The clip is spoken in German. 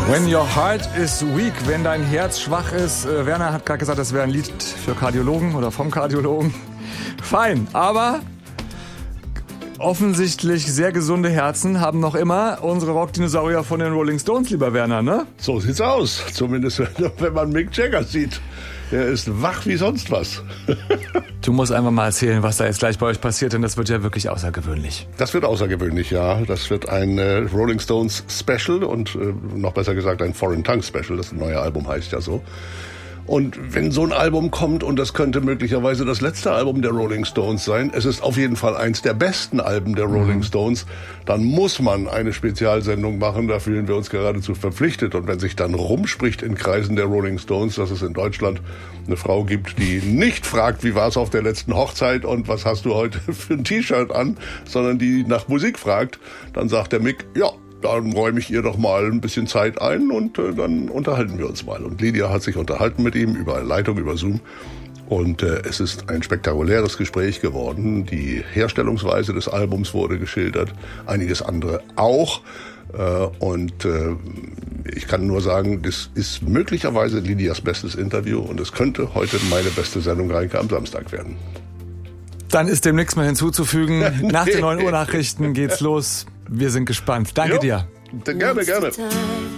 When your heart is weak, wenn dein Herz schwach ist. Werner hat gerade gesagt, das wäre ein Lied für Kardiologen oder vom Kardiologen. Fein, aber offensichtlich sehr gesunde Herzen haben noch immer unsere Rockdinosaurier von den Rolling Stones, lieber Werner, ne? So sieht's aus, zumindest wenn man Mick Jagger sieht. Er ist wach wie sonst was. Du musst einfach mal erzählen, was da jetzt gleich bei euch passiert, denn das wird ja wirklich außergewöhnlich. Das wird außergewöhnlich, ja. Das wird ein Rolling Stones Special und noch besser gesagt ein Foreign Tongue Special. Das neue Album heißt ja so. Und wenn so ein Album kommt, und das könnte möglicherweise das letzte Album der Rolling Stones sein, es ist auf jeden Fall eins der besten Alben der Rolling Stones, dann muss man eine Spezialsendung machen, da fühlen wir uns geradezu verpflichtet. Und wenn sich dann rumspricht in Kreisen der Rolling Stones, dass es in Deutschland eine Frau gibt, die nicht fragt, wie war es auf der letzten Hochzeit und was hast du heute für ein T-Shirt an, sondern die nach Musik fragt, dann sagt der Mick, ja, dann räume ich ihr doch mal ein bisschen Zeit ein und dann unterhalten wir uns mal. Und Lydia hat sich unterhalten mit ihm über eine Leitung, über Zoom. Und es ist ein spektakuläres Gespräch geworden. Die Herstellungsweise des Albums wurde geschildert, einiges andere auch. Ich kann nur sagen, das ist möglicherweise Lydias bestes Interview und es könnte heute meine beste Sendung Reinke am Samstag werden. Dann ist dem nichts mehr hinzuzufügen. Nach den 9 Uhr Nachrichten geht's los. Wir sind gespannt. Danke dir. Gerne, gerne.